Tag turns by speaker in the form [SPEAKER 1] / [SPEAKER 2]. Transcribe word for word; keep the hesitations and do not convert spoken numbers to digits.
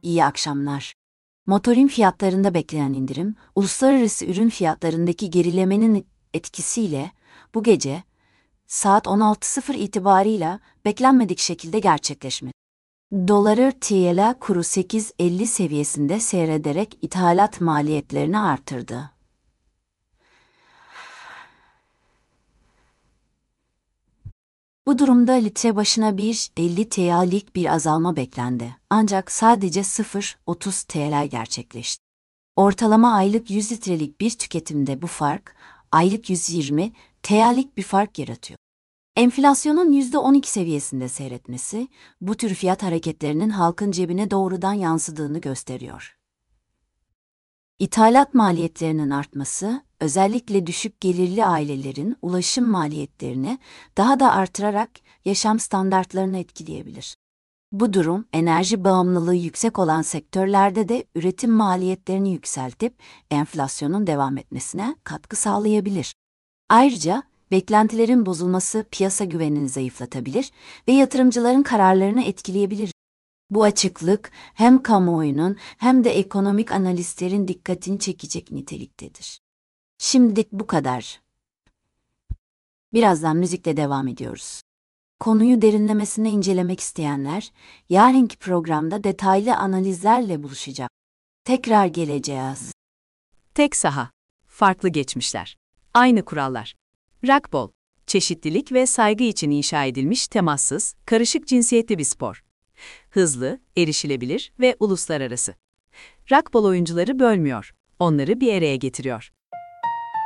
[SPEAKER 1] İyi akşamlar. Motorin fiyatlarında beklenen indirim, uluslararası ürün fiyatlarındaki gerilemenin etkisiyle bu gece saat on altı sıfır itibarıyla beklenmedik şekilde gerçekleşmedi. Doları T L kuru sekiz elli seviyesinde seyrederek ithalat maliyetlerini artırdı. Bu durumda litre başına bir elli T L'lik bir azalma beklendi. Ancak sadece sıfır virgül otuz T L gerçekleşti. Ortalama aylık yüz litrelik bir tüketimde bu fark, aylık yüz yirmi T L'lik bir fark yaratıyor. Enflasyonun yüzde on iki seviyesinde seyretmesi, bu tür fiyat hareketlerinin halkın cebine doğrudan yansıdığını gösteriyor. İthalat maliyetlerinin artması, özellikle düşük gelirli ailelerin ulaşım maliyetlerini daha da artırarak yaşam standartlarını etkileyebilir. Bu durum, enerji bağımlılığı yüksek olan sektörlerde de üretim maliyetlerini yükseltip enflasyonun devam etmesine katkı sağlayabilir. Ayrıca, beklentilerin bozulması piyasa güvenini zayıflatabilir ve yatırımcıların kararlarını etkileyebilir. Bu açıklık hem kamuoyunun hem de ekonomik analistlerin dikkatini çekecek niteliktedir. Şimdilik bu kadar. Birazdan müzikle devam ediyoruz. Konuyu derinlemesine incelemek isteyenler, yarınki programda detaylı analizlerle buluşacak. Tekrar geleceğiz.
[SPEAKER 2] Tek saha, farklı geçmişler, aynı kurallar. Rugby, çeşitlilik ve saygı için inşa edilmiş temassız, karışık cinsiyetli bir spor. Hızlı, erişilebilir ve uluslararası. Rugby oyuncuları bölmüyor, onları bir araya getiriyor.